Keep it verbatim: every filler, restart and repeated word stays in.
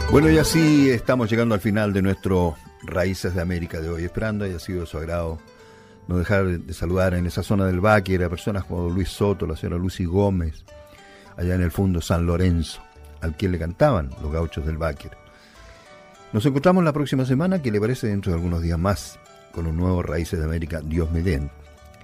Bueno, y así estamos llegando al final de nuestro Raíces de América de hoy, esperando haya sido de su agrado. No dejar de saludar en esa zona del Báquer a personas como Luis Soto, la señora Lucy Gómez, allá en el fondo San Lorenzo, al quien le cantaban los gauchos del Báquer. Nos encontramos la próxima semana, que le parece dentro de algunos días más, con un nuevo Raíces de América, Dios mediante.